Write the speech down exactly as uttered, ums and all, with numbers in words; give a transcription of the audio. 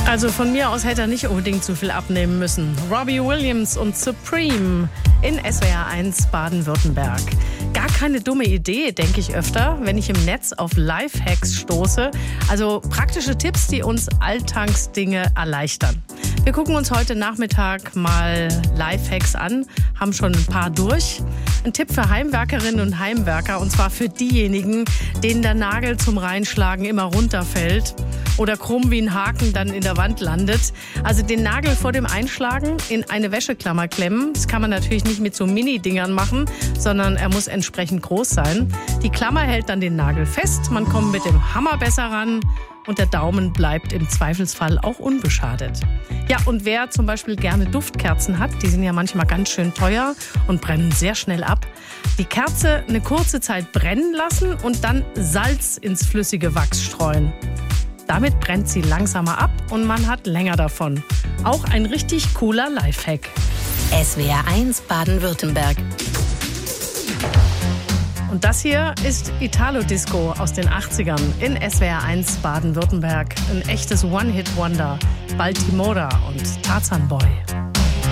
Also von mir aus hätte er nicht unbedingt zu viel abnehmen müssen. Robbie Williams und Supreme in S W R eins Baden-Württemberg. Gar keine dumme Idee, denke ich öfter, wenn ich im Netz auf Lifehacks stoße. Also praktische Tipps, die uns Alltagsdinge erleichtern. Wir gucken uns heute Nachmittag mal Lifehacks an, haben schon ein paar durch. Ein Tipp für Heimwerkerinnen und Heimwerker, und zwar für diejenigen, denen der Nagel zum Reinschlagen immer runterfällt oder krumm wie ein Haken dann in der Wand landet. Also den Nagel vor dem Einschlagen in eine Wäscheklammer klemmen. Das kann man natürlich nicht mit so Mini-Dingern machen, sondern er muss entsprechend groß sein. Die Klammer hält dann den Nagel fest, man kommt mit dem Hammer besser ran und der Daumen bleibt im Zweifelsfall auch unbeschadet. Ja, und wer zum Beispiel gerne Duftkerzen hat, die sind ja manchmal ganz schön teuer und brennen sehr schnell ab, die Kerze eine kurze Zeit brennen lassen und dann Salz ins flüssige Wachs streuen. Damit brennt sie langsamer ab und man hat länger davon. Auch ein richtig cooler Lifehack. S W R eins Baden-Württemberg. Und das hier ist Italo-Disco aus den achtzigern in S W R eins Baden-Württemberg. Ein echtes One-Hit-Wonder. Baltimora und Tarzan Boy.